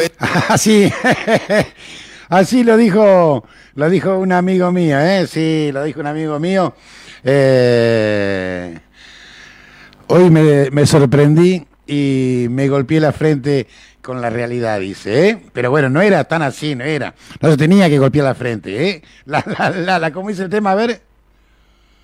Así, así lo dijo un amigo mío, ¿eh? Sí, lo dijo un amigo mío. Eh, Hoy me sorprendí y me golpeé la frente con la realidad, dice, ¿eh? Pero bueno, no era tan así, no era. No se tenía que golpear la frente, ¿eh? ¿Cómo dice el tema? A ver.